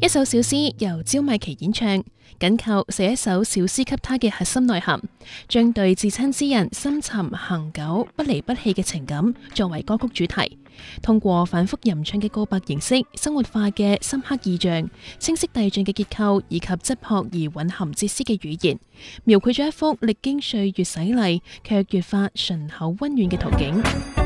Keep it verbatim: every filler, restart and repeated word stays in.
一首小詩由焦米琪演唱，緊扣寫一首小詩給他嘅核心內涵，將對至親之人深沉恆久不離不棄嘅情感作為歌曲主題，通過反覆吟唱嘅告白形式，生活化嘅深刻意象，清晰遞進嘅結構以及質樸而蘊含哲思嘅語言，描繪咗一幅歷經歲月洗禮卻越發醇厚溫暖嘅圖景。